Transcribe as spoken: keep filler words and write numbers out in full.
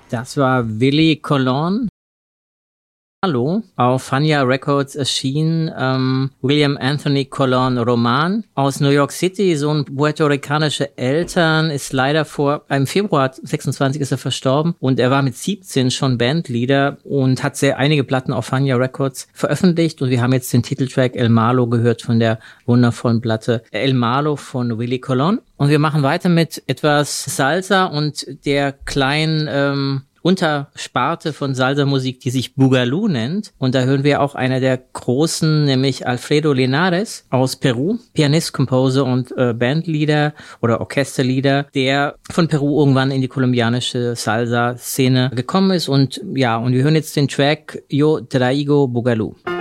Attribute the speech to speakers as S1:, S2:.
S1: Das war Willie Colon. Hallo, auf Fania Records erschien ähm, William Anthony Colon Roman aus New York City, Sohn puerto-ricanischer Eltern, ist leider vor, im Februar sechsundzwanzig ist er verstorben und er war mit siebzehn schon Bandleader und hat sehr einige Platten auf Fania Records veröffentlicht und wir haben jetzt den Titeltrack El Malo gehört von der wundervollen Platte El Malo von Willie Colon und wir machen weiter mit etwas Salsa und der kleinen ähm, Untersparte von Salsa-Musik, die sich Boogaloo nennt. Und da hören wir auch einer der großen, nämlich Alfredo Linares aus Peru, Pianist, Composer und äh, Bandleader oder Orchesterleader, der von Peru irgendwann in die kolumbianische Salsa-Szene gekommen ist. Und ja, und wir hören jetzt den Track Yo Traigo Boogaloo.